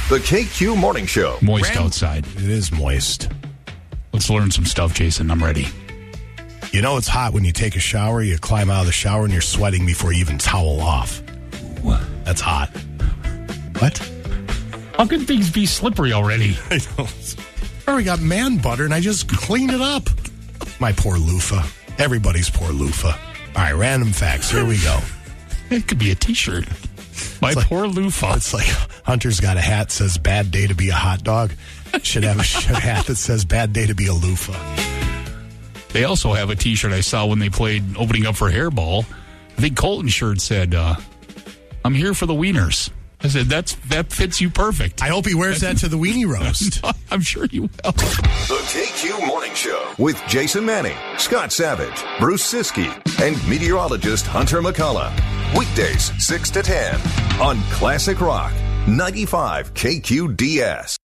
The KQ Morning Show. Moist outside. It is moist. Let's learn some stuff, Jason. I'm ready. You know it's hot when you take a shower, you climb out of the shower, and you're sweating before you even towel off. That's hot. What? How can things be slippery already? I already got man butter, and I just cleaned it up. My poor loofah. Everybody's poor loofah. All right, random facts. Here we go. It could be a T-shirt. My poor loofah. It's like Hunter's got a hat that says bad day to be a hot dog. Should have a hat that says bad day to be a loofah. They also have a T-shirt I saw when they played opening up for Hairball. I think Colton's shirt said, I'm here for the wieners. I said, that fits you perfect. I hope he wears that to the weenie roast. I'm sure you will. The KQ Morning Show with Jason Manning, Scott Savage, Bruce Siskey, and meteorologist Hunter McCullough. Weekdays 6 to 10 on Classic Rock 95 KQDS.